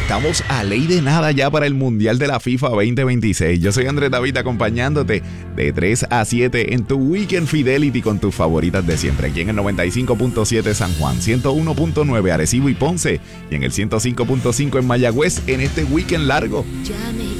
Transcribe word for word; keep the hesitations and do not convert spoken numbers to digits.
estamos a ley de nada ya para el Mundial de la FIFA veinte veintiséis. Yo soy Andrés David acompañándote de tres a siete en tu Weekend Fidelity con tus favoritas de siempre. Aquí en el noventa y cinco punto siete San Juan, ciento uno punto nueve Arecibo y Ponce y en el ciento cinco punto cinco en Mayagüez en este weekend largo. Ya me